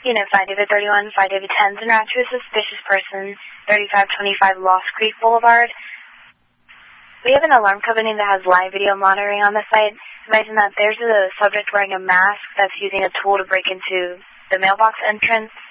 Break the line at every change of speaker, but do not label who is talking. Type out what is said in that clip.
Unit 5 David 31, 5 David 10's en route to a suspicious person, 3525 Lost Creek Boulevard. We have an alarm company that has live video monitoring on the site, advising that there's a subject wearing a mask that's using a tool to break into the mailbox entrance.